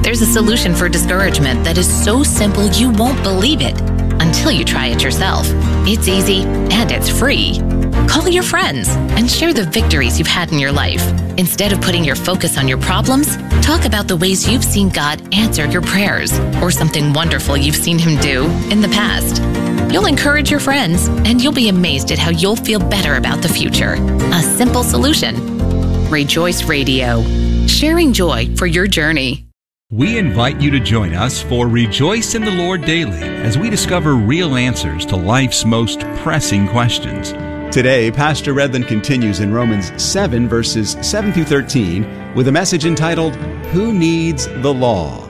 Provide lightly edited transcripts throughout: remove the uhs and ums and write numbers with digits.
There's a solution for discouragement that is so simple you won't believe it until you try it yourself. It's easy and it's free. Call your friends and share the victories you've had in your life. Instead of putting your focus on your problems, talk about the ways you've seen God answer your prayers or something wonderful you've seen Him do in the past. You'll encourage your friends and you'll be amazed at how you'll feel better about the future. A simple solution. Rejoice Radio. Sharing joy for your journey. We invite you to join us for Rejoice in the Lord Daily as we discover real answers to life's most pressing questions. Today, Pastor Redland continues in Romans 7, verses 7 through 13, with a message entitled, Who Needs the Law?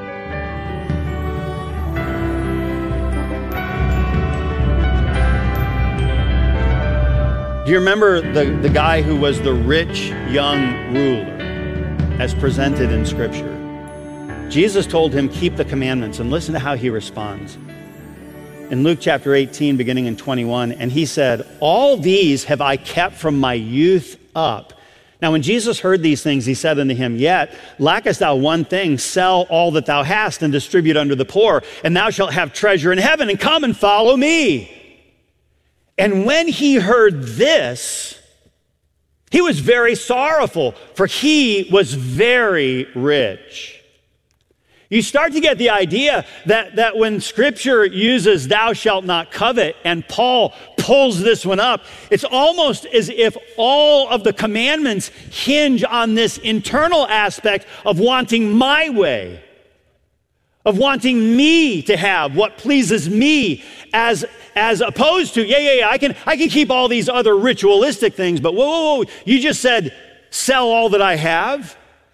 Do you remember the guy who was the rich young ruler as presented in Scripture? Jesus told him, keep the commandments, and listen to how he responds. In Luke chapter 18, beginning in 21, and he said, all these have I kept from my youth up. Now when Jesus heard these things, he said unto him, yet lackest thou one thing, sell all that thou hast and distribute unto the poor, and thou shalt have treasure in heaven, and come and follow me. And when he heard this, he was very sorrowful, for he was very rich. You start to get the idea that when Scripture uses thou shalt not covet, and Paul pulls this one up, it's almost as if all of the commandments hinge on this internal aspect of wanting my way, of wanting me to have what pleases me, as opposed to, I can keep all these other ritualistic things, but whoa, you just said, sell all that I have?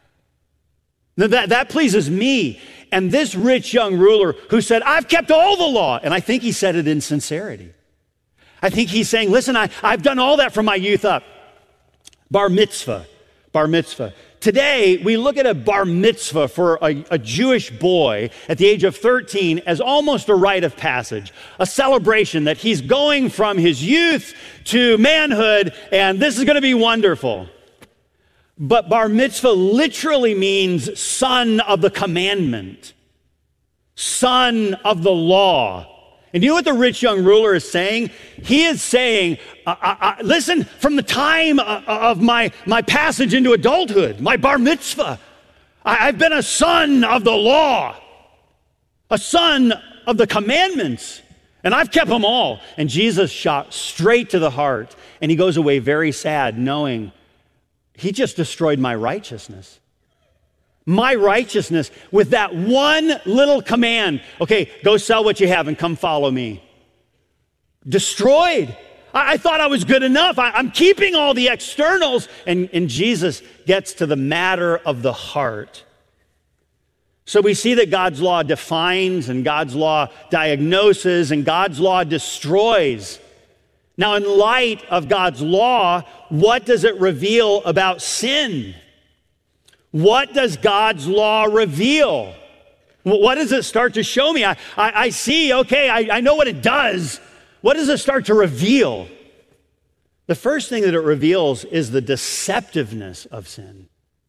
That pleases me. And this rich young ruler who said, I've kept all the law, and I think he said it in sincerity. I think he's saying, listen, I've done all that from my youth up. Bar mitzvah. Today, we look at a bar mitzvah for a Jewish boy at the age of 13 as almost a rite of passage, a celebration that he's going from his youth to manhood, and this is going to be wonderful. But bar mitzvah literally means son of the commandment, son of the law. And you know what the rich young ruler is saying? He is saying, listen, from the time of my passage into adulthood, my bar mitzvah, I've been a son of the law, a son of the commandments, and I've kept them all. And Jesus shot straight to the heart, and he goes away very sad, knowing he just destroyed my righteousness. My righteousness with that one little command. Okay, go sell what you have and come follow me. Destroyed. I thought I was good enough. I'm keeping all the externals. And Jesus gets to the matter of the heart. So we see that God's law defines, and God's law diagnoses, and God's law destroys. Now, in light of God's law, what does it reveal about sin? What does God's law reveal? What does it start to show me? I see, okay, I know what it does. What does it start to reveal? The first thing that it reveals is the deceptiveness of sin.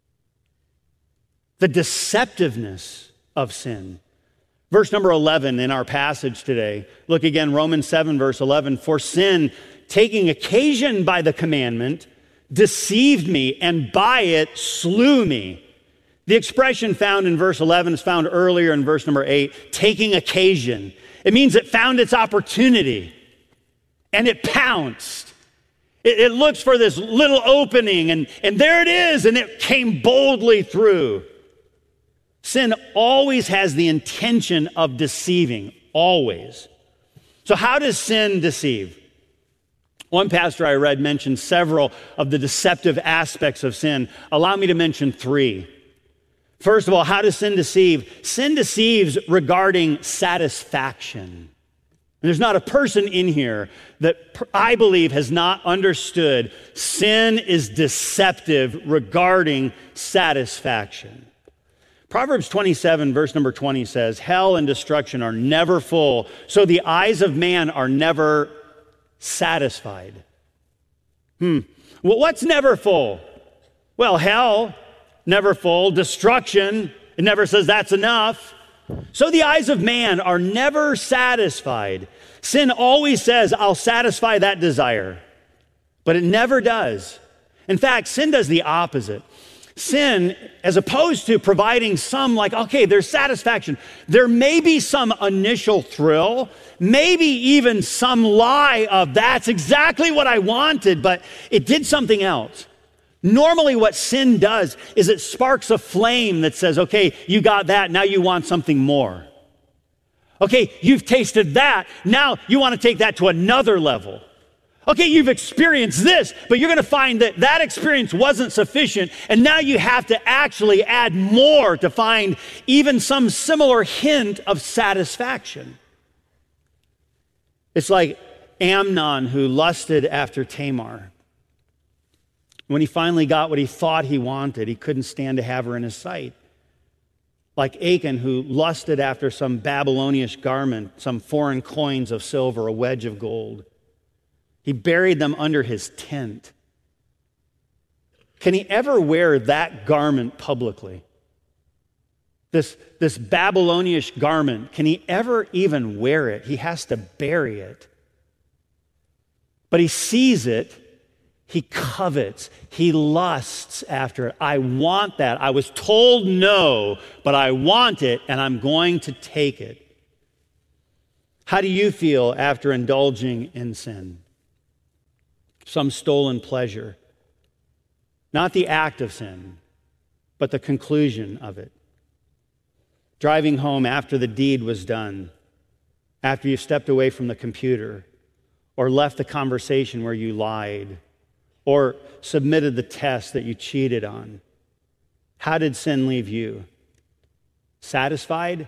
The deceptiveness of sin. Verse number 11 in our passage today. Look again, Romans 7, verse 11. For sin, taking occasion by the commandment, deceived me, and by it slew me. The expression found in verse 11 is found earlier in verse number 8, taking occasion. It means it found its opportunity, and it pounced. It looks for this little opening, and there it is, and it came boldly through. Sin always has the intention of deceiving, always. So how does sin deceive? One pastor I read mentioned several of the deceptive aspects of sin. Allow me to mention three. First of all, how does sin deceive? Sin deceives regarding satisfaction. And there's not a person in here that I believe has not understood sin is deceptive regarding satisfaction. Proverbs 27, verse number 20 says, hell and destruction are never full, so the eyes of man are never satisfied. Well, what's never full? Well, hell, never full. Destruction, It never says that's enough. So the eyes of man are never satisfied. Sin always says, I'll satisfy that desire, but it never does. In fact, sin does the opposite. Sin, as opposed to providing some okay, there's satisfaction. There may be some initial thrill, maybe even some lie of that's exactly what I wanted, but it did something else. Normally what sin does is it sparks a flame that says, okay, you got that, now you want something more. Okay, you've tasted that, now you want to take that to another level. Okay, you've experienced this, but you're going to find that that experience wasn't sufficient, and now you have to actually add more to find even some similar hint of satisfaction. It's like Amnon who lusted after Tamar. When he finally got what he thought he wanted, he couldn't stand to have her in his sight. Like Achan who lusted after some Babylonish garment, some foreign coins of silver, a wedge of gold. He buried them under his tent. Can he ever wear that garment publicly? This Babylonish garment, can he ever even wear it? He has to bury it. But he sees it, he covets, he lusts after it. I want that. I was told no, but I want it, and I'm going to take it. How do you feel after indulging in sin? Some stolen pleasure. Not the act of sin, but the conclusion of it. Driving home after the deed was done, after you stepped away from the computer, or left the conversation where you lied, or submitted the test that you cheated on. How did sin leave you? Satisfied?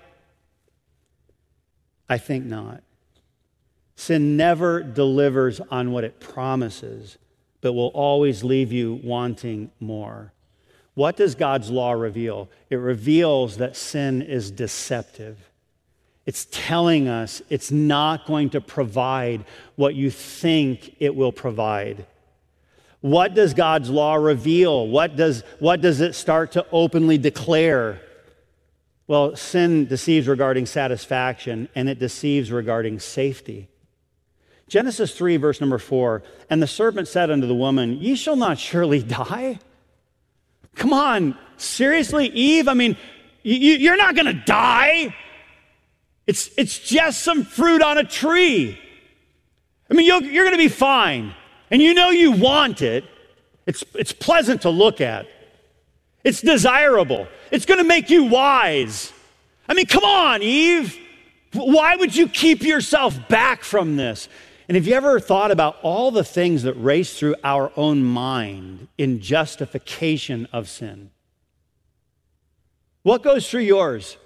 I think not. Sin never delivers on what it promises, but will always leave you wanting more. What does God's law reveal? It reveals that sin is deceptive. It's telling us it's not going to provide what you think it will provide. What does God's law reveal? What does it start to openly declare? Well, sin deceives regarding satisfaction, and it deceives regarding safety. Genesis 3, verse number 4, and the serpent said unto the woman, ye shall not surely die. Come on, seriously, Eve? I mean, you're not going to die. It's just some fruit on a tree. I mean, you're going to be fine. And you know you want it. It's pleasant to look at. It's desirable. It's going to make you wise. I mean, come on, Eve. Why would you keep yourself back from this? And have you ever thought about all the things that race through our own mind in justification of sin? What goes through yours?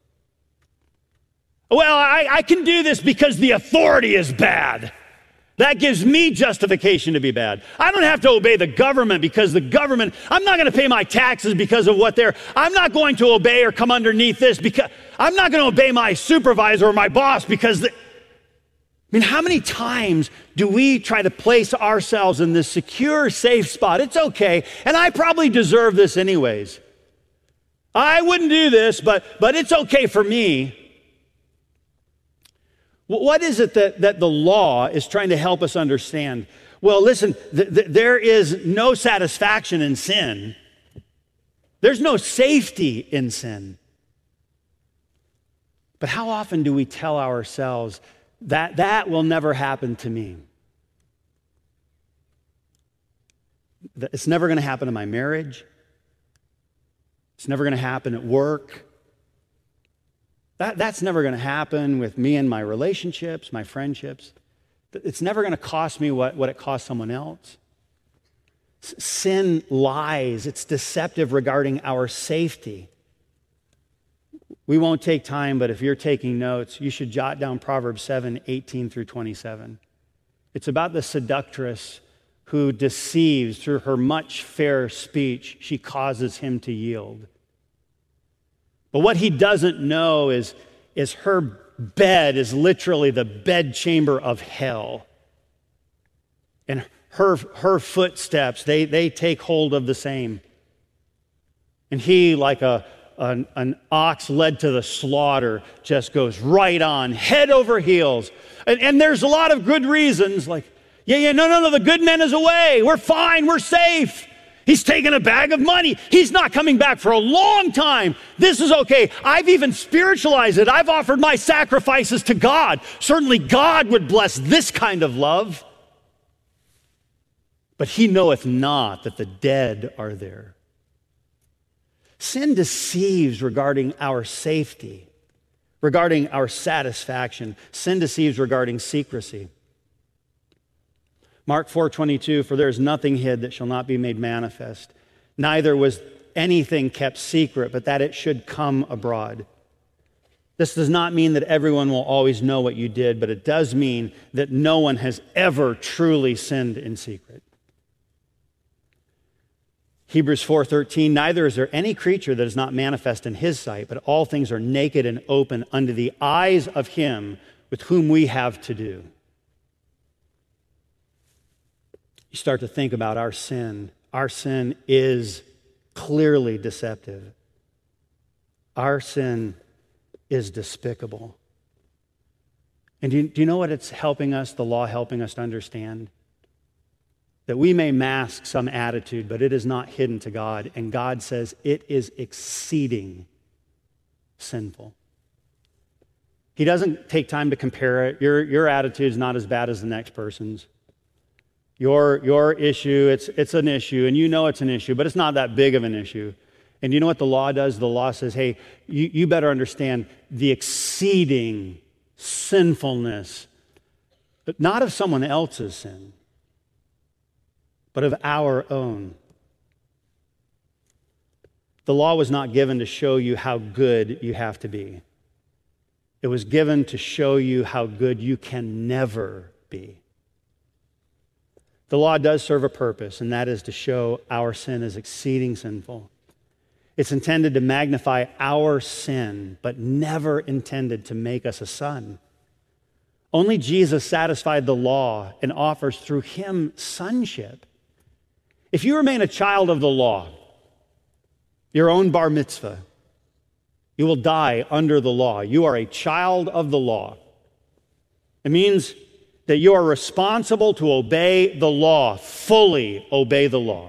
Well, I can do this because the authority is bad. That gives me justification to be bad. I don't have to obey the government because the government, I'm not going to pay my taxes because of what I'm not going to obey or come underneath this because I'm not going to obey my supervisor or my boss because I mean, how many times do we try to place ourselves in this secure, safe spot? It's okay, and I probably deserve this anyways. I wouldn't do this, but it's okay for me. What is it that the law is trying to help us understand? Well, listen, there is no satisfaction in sin. There's no safety in sin. But how often do we tell ourselves that will never happen to me? It's never going to happen in my marriage. It's never going to happen at work. That's never going to happen with me and my relationships, my friendships. It's never going to cost me what it cost someone else. Sin lies. It's deceptive regarding our safety. We won't take time, but if you're taking notes, you should jot down Proverbs 7, 18 through 27. It's about the seductress who deceives through her much fair speech. She causes him to yield. But what he doesn't know is her bed is literally the bedchamber of hell. And her footsteps, they take hold of the same. And he, like a an ox led to the slaughter just goes right on, head over heels. And there's a lot of good reasons, like, no, the good man is away. We're fine, we're safe. He's taken a bag of money. He's not coming back for a long time. This is okay. I've even spiritualized it. I've offered my sacrifices to God. Certainly God would bless this kind of love. But he knoweth not that the dead are there. Sin deceives regarding our safety, regarding our satisfaction. Sin deceives regarding secrecy. Mark 4:22, for there is nothing hid that shall not be made manifest. Neither was anything kept secret, but that it should come abroad. This does not mean that everyone will always know what you did, but it does mean that no one has ever truly sinned in secret. Hebrews 4:13, neither is there any creature that is not manifest in his sight, but all things are naked and open unto the eyes of him with whom we have to do. You start to think about our sin. Our sin is clearly deceptive. Our sin is despicable. And do you know what it's helping us, the law helping us to understand? That we may mask some attitude, but it is not hidden to God. And God says it is exceeding sinful. He doesn't take time to compare it. Your attitude is not as bad as the next person's. Your issue, it's an issue, and you know it's an issue, but it's not that big of an issue. And you know what the law does? The law says, hey, you better understand the exceeding sinfulness, but not of someone else's sin, but of our own. The law was not given to show you how good you have to be. It was given to show you how good you can never be. The law does serve a purpose, and that is to show our sin is exceeding sinful. It's intended to magnify our sin, but never intended to make us a son. Only Jesus satisfied the law and offers through him sonship. If you remain a child of the law, your own bar mitzvah, you will die under the law. You are a child of the law. It means that you are responsible to obey the law, fully obey the law.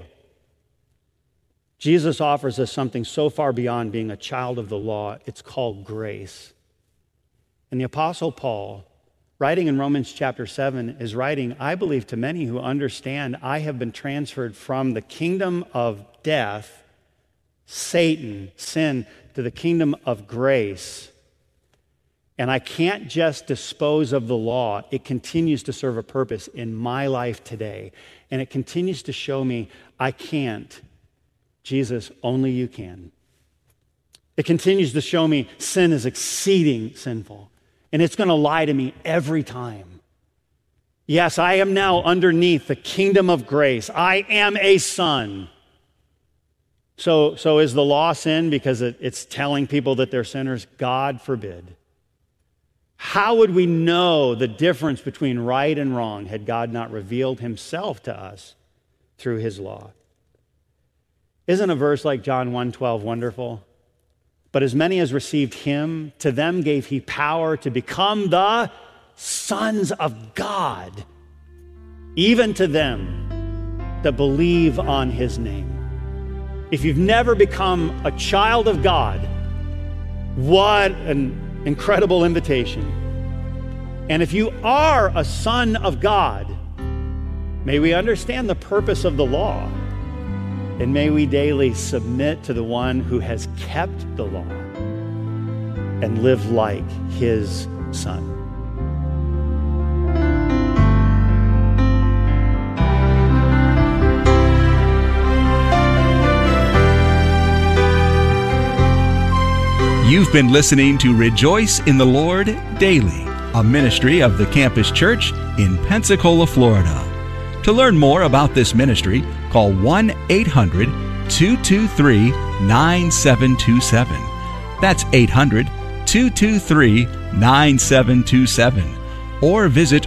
Jesus offers us something so far beyond being a child of the law. It's called grace. And the Apostle Paul, writing in Romans chapter 7, is writing, I believe, to many who understand I have been transferred from the kingdom of death, Satan, sin, to the kingdom of grace. And I can't just dispose of the law. It continues to serve a purpose in my life today. And it continues to show me I can't. Jesus, only you can. It continues to show me sin is exceeding sinful. And it's going to lie to me every time. Yes, I am now underneath the kingdom of grace. I am a son. So is the law sin because it's telling people that they're sinners? God forbid. How would we know the difference between right and wrong had God not revealed himself to us through his law? Isn't a verse like John 1:12 wonderful? But as many as received him, to them gave he power to become the sons of God, even to them that believe on his name. If you've never become a child of God, what an incredible invitation. And if you are a son of God, may we understand the purpose of the law, and may we daily submit to the one who has kept the law and live like his son. You've been listening to Rejoice in the Lord Daily, a ministry of the Campus Church in Pensacola, Florida. To learn more about this ministry, call 1-800-223-9727. That's 800-223-9727. Or visit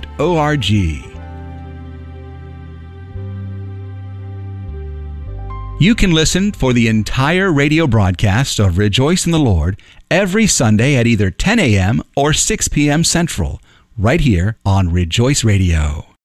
rejoicetv.org. You can listen for the entire radio broadcast of Rejoice in the Lord every Sunday at either 10 a.m. or 6 p.m. Central, right here on Rejoice Radio.